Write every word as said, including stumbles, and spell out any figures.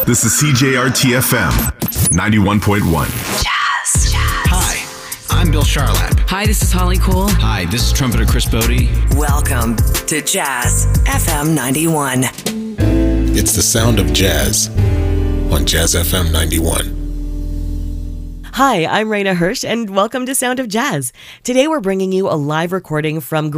This is C J R T F M ninety-one point one. Jazz. Jazz. Hi, I'm Bill Charlap. Hi, this is Holly Cole. Hi, this is trumpeter Chris Bodie. Welcome to Jazz F M ninety-one. It's the sound of jazz on Jazz F M ninety-one. Hi, I'm Raina Hirsch, and welcome to Sound of Jazz. Today we're bringing you a live recording from